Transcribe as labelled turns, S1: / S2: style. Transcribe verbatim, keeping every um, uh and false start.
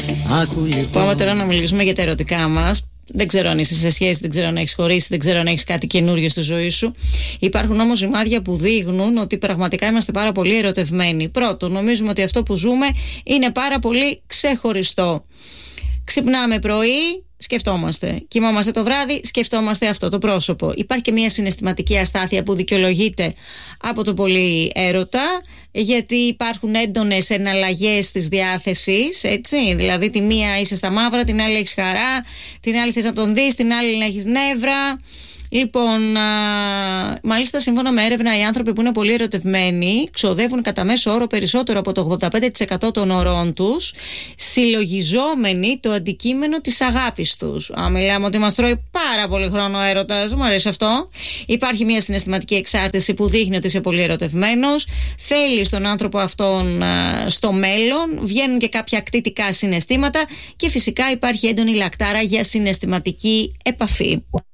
S1: Πάμε τώρα να μιλήσουμε για τα ερωτικά μας. Δεν ξέρω αν είσαι σε σχέση, δεν ξέρω αν έχεις χωρίσει, δεν ξέρω αν έχεις κάτι καινούριο στη ζωή σου. Υπάρχουν όμως σημάδια που δείχνουν ότι πραγματικά είμαστε πάρα πολύ ερωτευμένοι. Πρώτον, νομίζουμε ότι αυτό που ζούμε είναι πάρα πολύ ξεχωριστό. Ξυπνάμε πρωί, σκεφτόμαστε. Κοιμόμαστε το βράδυ, σκεφτόμαστε αυτό το πρόσωπο. Υπάρχει και μια συναισθηματική αστάθεια που δικαιολογείται από το πολύ έρωτα, γιατί υπάρχουν έντονες εναλλαγές της διάθεσης, έτσι. Δηλαδή, τη μία είσαι στα μαύρα, την άλλη έχεις χαρά, την άλλη θες να τον δεις, την άλλη να έχεις νεύρα. Λοιπόν, α, μάλιστα σύμφωνα με έρευνα, οι άνθρωποι που είναι πολύ ερωτευμένοι ξοδεύουν κατά μέσο όρο περισσότερο από το ογδόντα πέντε τοις εκατό των ωρών τους συλλογιζόμενοι το αντικείμενο της αγάπης τους. Α, μιλάμε ότι μας τρώει πάρα πολύ χρόνο ο έρωτας, μου αρέσει αυτό. Υπάρχει μια συναισθηματική εξάρτηση που δείχνει ότι είσαι πολύ ερωτευμένος, θέλεις τον άνθρωπο αυτόν α, στο μέλλον, βγαίνουν και κάποια ακτιτικά συναισθήματα και φυσικά υπάρχει έντονη λακτάρα για συναισθηματική επαφή.